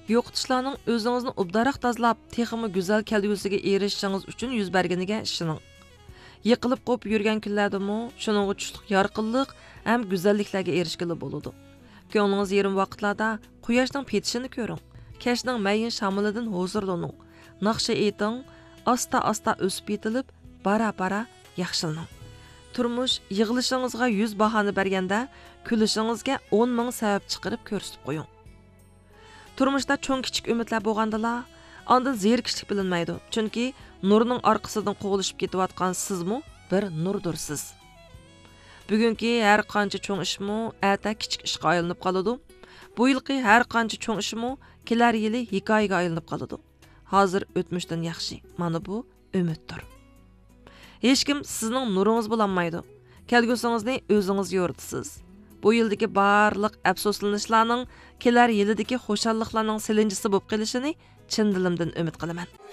yo'qotishlarning o'zingizni obdaroq tozalab, texmi go'zal kelgusiga erishishingiz uchun yuz berganiga ishoning. Yiqilib qo'yib yurgan kunlardami, shuningga tushliq yorqinlik ham go'zalliklarga erishgili bo'ladi. Ko'nglingiz yerim vaqtlarda quyoshning petishini ko'ring. Kashning mayin shamolidan huzurlaning. Naqsha eting, asta-asta o'sib yetilib, bara-bara yaxshilaning. Turmush yig'ilishingizga 100 bahona berganda, kulishingizga 10 ming sabab chiqarib ko'rsatib qo'ying. Turmushda cho'ng kichik umidlar bo'lgandala, ondan zerikishlik bilinmaydi. Chunki nurning orqasidan qo'g'ilishib ketayotgan sizmi bir nurdursiz. Bugungi har qancha cho'ng ishmi, ata kichik ishga aylanib qoladi. Bu yilqi har qancha cho'ng ishmi, kelar yili hikoyaga aylanib qoladi. Hozir o'tmishdan yaxshi. Mana bu umiddir. Hech kim sizning nuringiz bo'lolmaydi. Kelgusingizni o'zingiz yoritasiz. Bu yildagi barliq afsuslanishlarning kelar yilidagi xushalliqlarning silinchisi bo'lib qolishini chin dilimdan umid qilaman.